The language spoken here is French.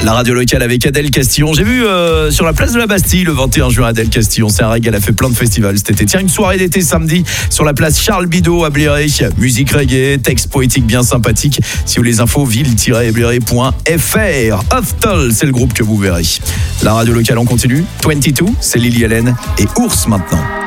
La radio locale avec Adèle Castillon. J'ai vu sur la place de la Bastille le 21 juin Adèle Castillon. C'est un régal, elle a fait plein de festivals cet été. Tiens, une soirée d'été samedi sur la place Charles Bidot à Bléré. Musique reggae, texte poétique bien sympathique. Si vous voulez les infos, ville-bléré.fr. Hoftal, c'est le groupe que vous verrez. La radio locale, on continue. 22, c'est Lily Allen et Ours maintenant.